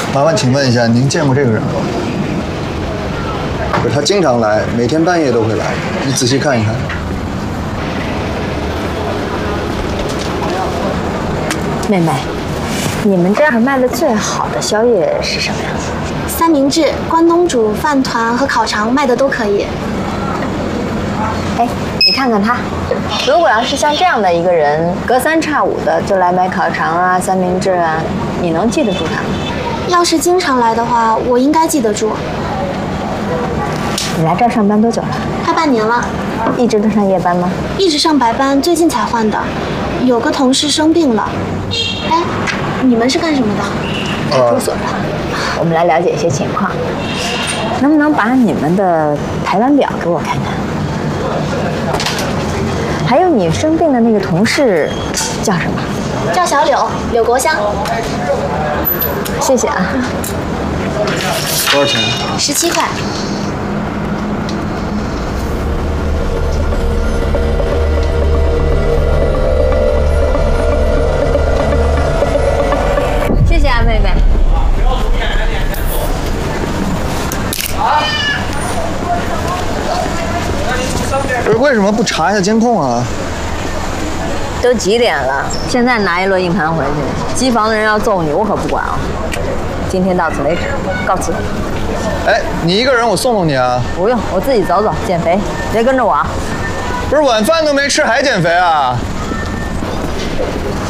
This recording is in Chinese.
麻烦请问一下，您见过这个人吗？他经常来，每天半夜都会来，你仔细看一看。 妹妹，你们这儿卖的最好的宵夜是什么呀？ 三明治、关东煮、饭团和烤肠卖的都可以。 哎，你看看他，如果要是像这样的一个人，隔三差五的就来买烤肠啊、三明治啊，你能记得住他吗？ 要是经常来的话，我应该记得住。 你来这儿上班多久了？ 快半年了。 一直都上夜班吗？ 一直上白班，最近才换的。有个同事生病了。哎，你们是干什么的？ 派出所的。我们来了解一些情况。能不能把你们的排班表给我看看？还有你生病的那个同事叫什么？ 叫小柳，柳国香。 谢谢啊。 多少钱 ？17块。 谢谢啊，妹妹。 不是为什么不查一下监控啊？ 都几点了？现在拿一摞硬盘回去，机房的人要揍你，我可不管啊！今天到此为止，告辞。 哎，你一个人，我送送你啊？ 不用，我自己走走，减肥，别跟着我啊！ 不是晚饭都没吃还减肥啊？